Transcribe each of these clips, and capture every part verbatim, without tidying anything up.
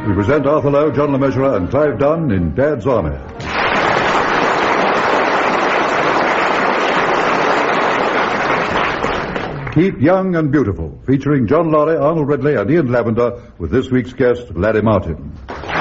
we present Arthur Lowe, John Le Mesurier, and Clive Dunn in Dad's Army. Keep Young and Beautiful, featuring John Laurie, Arnold Ridley, and Ian Lavender, with this week's guest, Laddie Martin.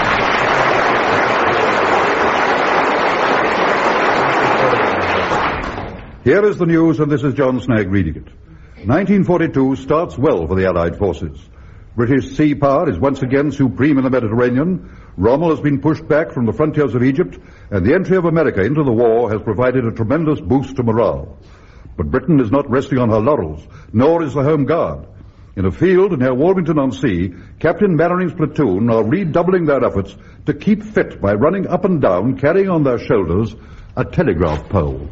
Here is the news, and this is John Snagg reading it. nineteen forty-two starts well for the Allied forces. British sea power is once again supreme in the Mediterranean. Rommel has been pushed back from the frontiers of Egypt, and the entry of America into the war has provided a tremendous boost to morale. But Britain is not resting on her laurels, nor is the Home Guard. In a field near Walmington-on-Sea, Captain Mannering's platoon are redoubling their efforts to keep fit by running up and down, carrying on their shoulders a telegraph pole.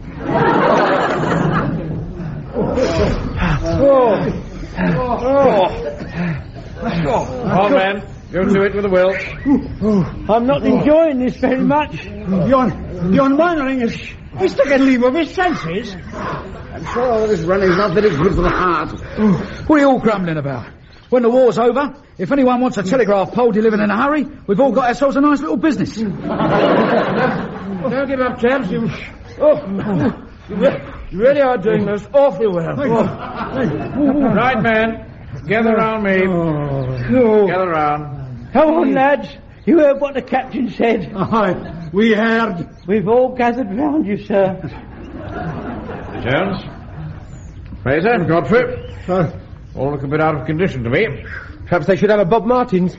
Oh. Oh. Come on, man. Go to it with a will. I'm not enjoying this very much. Yon, Yon Mannering is... He's taken leave of his senses. I'm sure all this running's not very good for the heart. What are you all grumbling about? When the war's over, if anyone wants a telegraph pole delivered in a hurry, we've all got ourselves a nice little business. Don't give up, chaps. You, oh, you, re- you really are doing most awfully well. Oh. Right, man. Gather round me. Oh. Gather round. Come on, lads. You heard what the captain said. Aye, we heard. We've all gathered round you, sir. Jones. Fraser. Godfrey. Uh, all look a bit out of condition to me. Perhaps they should have a Bob Martins.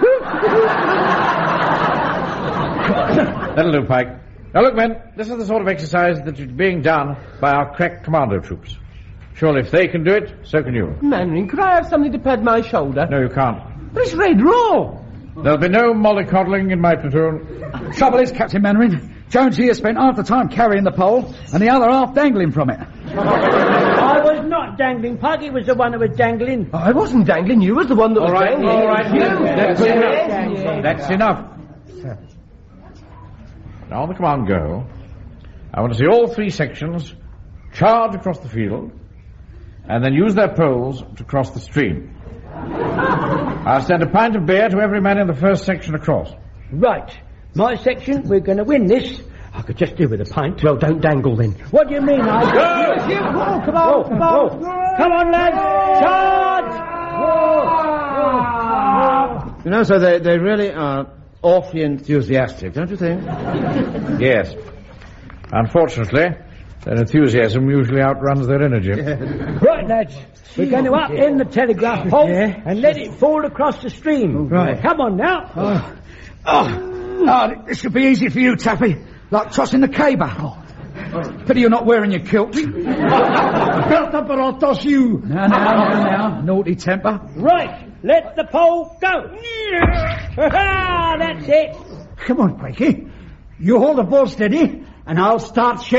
That'll do, Pike. Now look, men, this is the sort of exercise that is being done by our crack commando troops. Surely if they can do it, so can you. Mannering, could I have something to pad my shoulder? No, you can't. But it's red raw. There'll be no mollycoddling in my platoon. Trouble is, Captain Mannering, Jones here spent half the time carrying the pole and the other half dangling from it. I was not dangling, Pike. It was the one who was dangling. I wasn't dangling. You was the one that all was right, dangling. All right, all right. That's Yeah. enough. Yeah. That's enough. Now, on the command go, I want to see all three sections charge across the field and then use their poles to cross the stream. I'll send a pint of beer to every man in the first section across. Right. My section, we're going to win this. I could just do with a pint. Well, don't dangle then. What do you mean? I Go! Yes, oh, come on, come on. Come on, lads. Charge! You know, so they, they really are awfully enthusiastic, don't you think? Yes. Unfortunately, their enthusiasm usually outruns their energy. Right, lads. We're going to upend the telegraph pole Yeah. and let it fall across the stream. Right. Come on now. Oh, oh, oh, this should be easy for you, Taffy. Like tossing the cable. Oh. Pity you're not wearing your kilt. Belt up or I'll toss you. Now, now, now, now. Naughty temper. Right. Let the pole go. That's it. Come on, Quakey. You hold the ball steady, and I'll start shedding.